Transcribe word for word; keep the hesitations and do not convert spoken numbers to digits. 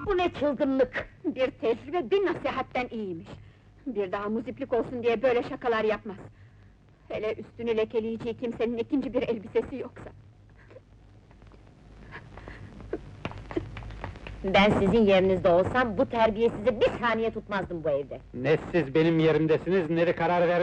Bu ne çılgınlık! Bir tecrübe bir nasihatten iyiymiş. Bir daha muziplik olsun diye böyle şakalar yapmaz. Hele üstünü lekeleyeceği kimsenin ikinci bir elbisesi yoksa. Ben sizin yerinizde olsam, bu terbiyesizi bir saniye tutmazdım bu evde. Ne siz benim yerimdesiniz, ne de karar ver.